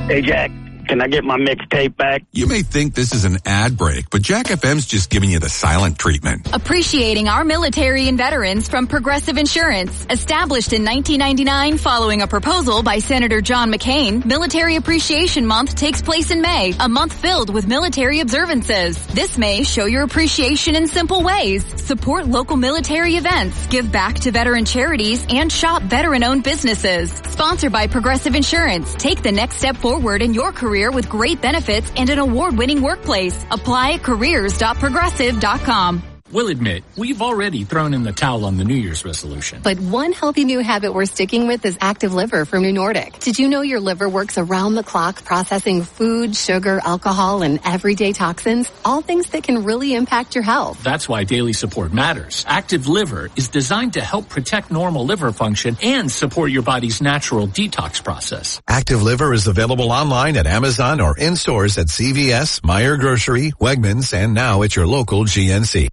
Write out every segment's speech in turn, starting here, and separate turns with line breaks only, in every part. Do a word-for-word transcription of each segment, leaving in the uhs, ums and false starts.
Hey, Jack, can I get my mixtape back?
You may think this is an ad break, but Jack F M's just giving you the silent treatment.
Appreciating our military and veterans from Progressive Insurance. Established in nineteen ninety-nine following a proposal by Senator John McCain, Military Appreciation Month takes place in May, a month filled with military observances. This May, show your appreciation in simple ways. Support local military events, give back to veteran charities, and shop veteran-owned businesses. Sponsored by Progressive Insurance. Take the next step forward in your career with great benefits and an award-winning workplace. Apply at careers dot progressive dot com.
We'll admit, we've already thrown in the towel on the New Year's resolution.
But one healthy new habit we're sticking with is Active Liver from New Nordic. Did you know your liver works around the clock processing food, sugar, alcohol, and everyday toxins? All things that can really impact your health.
That's why daily support matters. Active Liver is designed to help protect normal liver function and support your body's natural detox process.
Active Liver is available online at Amazon or in stores at C V S, Meijer Grocery, Wegmans, and now at your local G N C.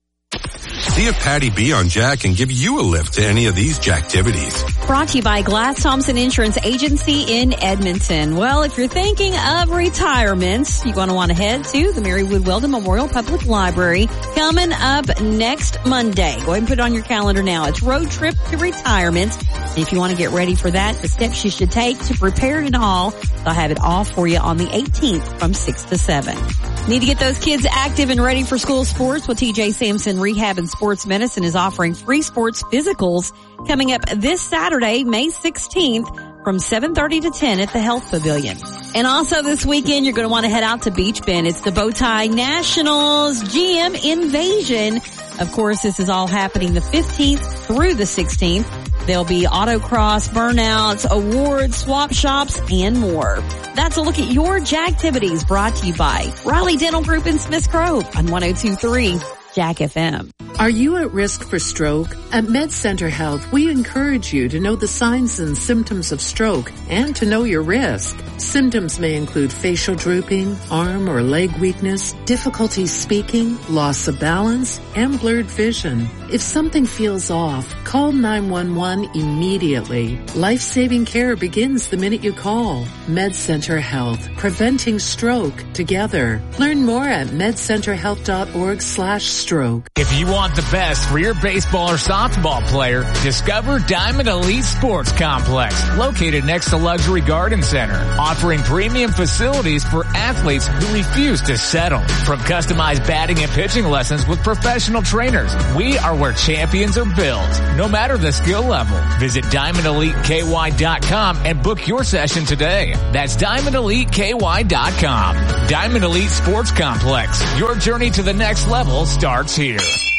See if Patty B on Jack can give you a lift to any of these Jacktivities.
Brought to you by Glass Thompson Insurance Agency in Edmonton. Well, if you're thinking of retirement, you're going to want to head to the Mary Wood Weldon Memorial Public Library coming up next Monday. Go ahead and put it on your calendar now. It's Road Trip to Retirement. And if you want to get ready for that, the steps you should take to prepare it all, they'll have it all for you on the eighteenth from six to seven. Need to get those kids active and ready for school sports? Well, T J Sampson Rehab and Sports Medicine is offering free sports physicals coming up this Saturday, May sixteenth from seven thirty to ten at the Health Pavilion. And also this weekend, you're going to want to head out to Beach Bend. It's the Bowtie Nationals G M Invasion. Of course, this is all happening the fifteenth through the sixteenth. There'll be autocross, burnouts, awards, swap shops, and more. That's a look at your Jacktivities brought to you by Riley Dental Group in Smiths Grove on one oh two point three Jack F M.
Are you at risk for stroke? At MedCenter Health, we encourage you to know the signs and symptoms of stroke and to know your risk. Symptoms may include facial drooping, arm or leg weakness, difficulty speaking, loss of balance, and blurred vision. If something feels off, call nine one one immediately. Life-saving care begins the minute you call. MedCenter Health, preventing stroke together. Learn more at medcenterhealth.org slash stroke.
If you want the best for your baseball or softball player, discover Diamond Elite Sports Complex, located next to Luxury Garden Center, offering premium facilities for athletes who refuse to settle. From customized batting and pitching lessons with professional trainers, we are where champions are built. No matter the skill level, visit diamond elite k y dot com and book your session today. That's diamond elite k y dot com. Diamond Elite Sports Complex. Your journey to the next level starts here.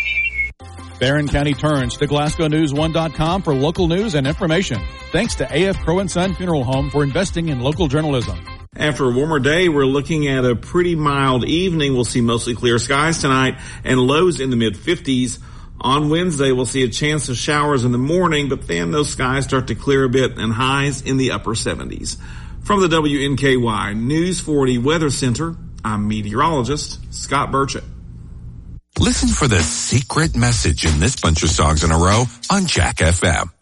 Barron County turns to Glasgow News one dot com for local news and information. Thanks to A F Crow and Son Funeral Home for investing in local journalism.
After a warmer day, we're looking at a pretty mild evening. We'll see mostly clear skies tonight and lows in the mid fifties. On Wednesday, we'll see a chance of showers in the morning, but then those skies start to clear a bit and highs in the upper seventies. From the W N K Y News forty Weather Center, I'm meteorologist Scott Burchett.
Listen for the secret message in this bunch of songs in a row on Jack F M.